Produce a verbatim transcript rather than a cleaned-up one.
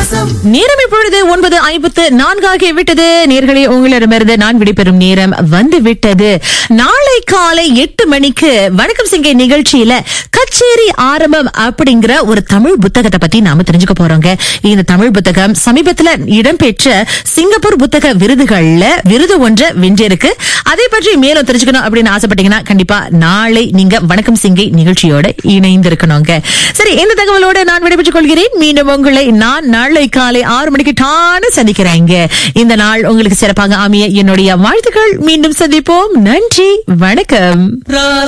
நேரம் இப்பொழுது ஒன்பது ஐம்பத்து நான்காகி விட்டது. நேர்களே, உங்களிடமிருந்து நான் விடைபெறும் நேரம் வந்து விட்டது. நாளை காலை எட்டு மணிக்கு வணக்கம் சிங்கை நிகழ்ச்சியில கச்சேரி ஆரம்பம் அப்படிங்கிற ஒரு தமிழ் புத்தகத்தை பத்தி நாம தெரிஞ்சுக்க போறோங்க. இந்த தமிழ் புத்தகம் சமீபத்துல இடம்பெற்ற சிங்கப்பூர் புத்தக விருதுகள்ல விருது ஒன்றை வென்றிருக்கு. அதை பற்றி மேலும் தெரிஞ்சுக்கணும் அப்படின்னு ஆசைப்பட்டீங்கன்னா கண்டிப்பா நாளை நீங்க வணக்கம் சிங்கை நிகழ்ச்சியோட இணைந்திருக்கணுங்க. சரி, இந்த தகவலோட நான் விடைபெற்றுக் கொள்கிறேன். மீண்டும் உங்களை நான் நாளை காலை ஆறு மணிக்கு டான சந்திக்கிறேங்க. இந்த நாள் உங்களுக்கு சிறப்பாக அமைய என்னுடைய வாழ்த்துக்கள். மீண்டும் சந்திப்போம். நன்றி, வணக்கம்.